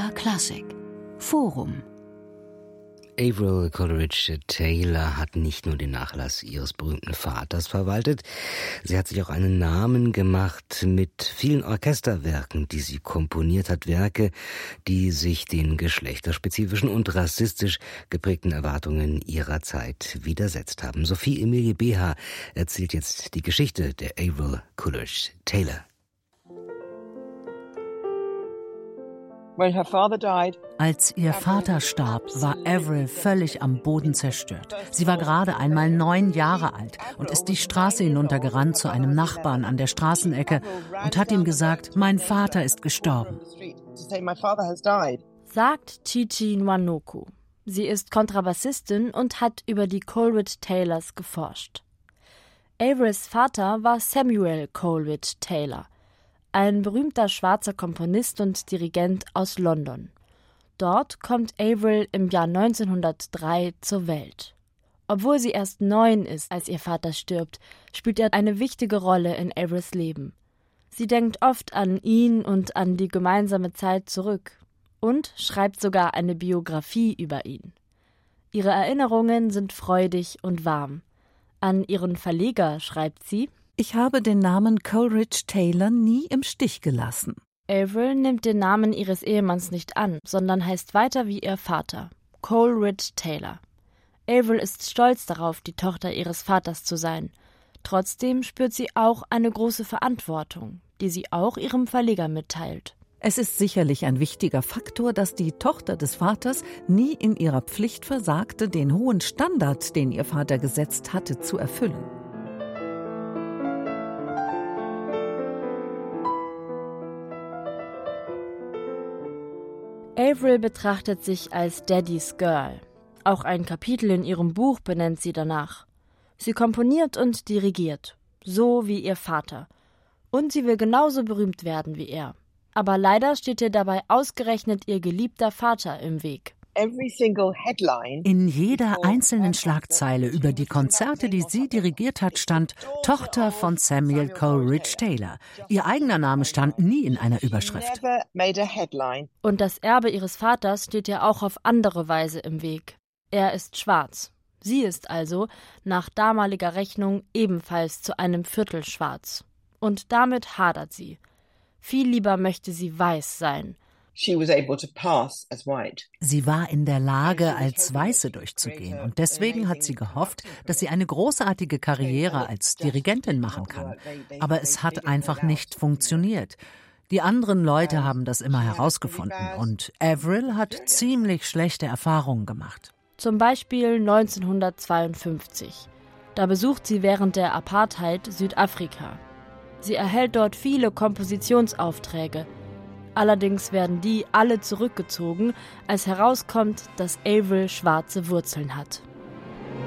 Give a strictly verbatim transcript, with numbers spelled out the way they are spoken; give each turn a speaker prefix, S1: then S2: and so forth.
S1: S R Klassik Forum.
S2: Avril Coleridge Taylor hat nicht nur den Nachlass ihres berühmten Vaters verwaltet, sie hat sich auch einen Namen gemacht mit vielen Orchesterwerken, die sie komponiert hat, Werke, die sich den geschlechterspezifischen und rassistisch geprägten Erwartungen ihrer Zeit widersetzt haben. Sophie Emilie Beha erzählt jetzt die Geschichte der Avril Coleridge Taylor.
S3: Als ihr Vater starb, war Avril völlig am Boden zerstört. Sie war gerade einmal neun Jahre alt und ist die Straße hinuntergerannt zu einem Nachbarn an der Straßenecke und hat ihm gesagt, mein Vater ist gestorben.
S4: Sagt Chichi Nwanoko. Sie ist Kontrabassistin und hat über die Coleridge Taylors geforscht. Avrils Vater war Samuel Coleridge Taylor, ein berühmter schwarzer Komponist und Dirigent aus London. Dort kommt Avril im Jahr neunzehnhundertdrei zur Welt. Obwohl sie erst neun ist, als ihr Vater stirbt, spielt er eine wichtige Rolle in Avrils Leben. Sie denkt oft an ihn und an die gemeinsame Zeit zurück und schreibt sogar eine Biografie über ihn. Ihre Erinnerungen sind freudig und warm. An ihren Verleger schreibt sie:
S3: Ich habe den Namen Coleridge Taylor nie im Stich gelassen.
S4: Avril nimmt den Namen ihres Ehemanns nicht an, sondern heißt weiter wie ihr Vater, Coleridge Taylor. Avril ist stolz darauf, die Tochter ihres Vaters zu sein. Trotzdem spürt sie auch eine große Verantwortung, die sie auch ihrem Verleger mitteilt.
S3: Es ist sicherlich ein wichtiger Faktor, dass die Tochter des Vaters nie in ihrer Pflicht versagte, den hohen Standard, den ihr Vater gesetzt hatte, zu erfüllen.
S4: Avril betrachtet sich als Daddy's Girl. Auch ein Kapitel in ihrem Buch benennt sie danach. Sie komponiert und dirigiert, so wie ihr Vater. Und sie will genauso berühmt werden wie er. Aber leider steht ihr dabei ausgerechnet ihr geliebter Vater im Weg.
S3: In jeder einzelnen Schlagzeile über die Konzerte, die sie dirigiert hat, stand Tochter von Samuel Coleridge Taylor. Ihr eigener Name stand nie in einer Überschrift.
S4: Und das Erbe ihres Vaters steht ihr auch auf andere Weise im Weg. Er ist schwarz. Sie ist also, nach damaliger Rechnung, ebenfalls zu einem Viertel schwarz. Und damit hadert sie. Viel lieber möchte sie weiß sein.
S3: Sie war in der Lage, als Weiße durchzugehen, und deswegen hat sie gehofft, dass sie eine großartige Karriere als Dirigentin machen kann. Aber es hat einfach nicht funktioniert. Die anderen Leute haben das immer herausgefunden, und Avril hat ziemlich schlechte Erfahrungen gemacht.
S4: Zum Beispiel neunzehnhundertzweiundfünfzig. Da besucht sie während der Apartheid Südafrika. Sie erhält dort viele Kompositionsaufträge. Allerdings werden die alle zurückgezogen, als herauskommt, dass Avril schwarze Wurzeln hat.